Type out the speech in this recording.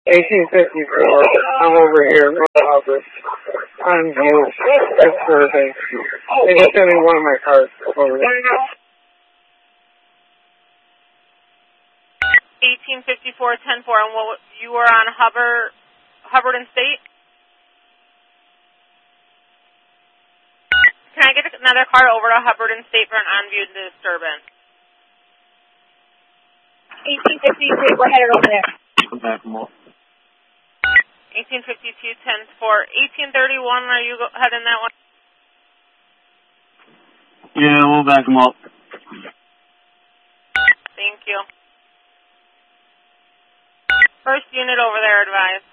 1854. I'm over here. I'm you. That's Thursday. They just sent me one of my cars over there. 1854, 10-4, and you were on Hubbard and State? Can I get another car over to Hubbard and State for an on-view disturbance? 1853, we're headed over there. Come back more. 1852, 10-4. 1831, are you heading that way? Yeah, we'll back them up. Thank you. First unit over there, advised.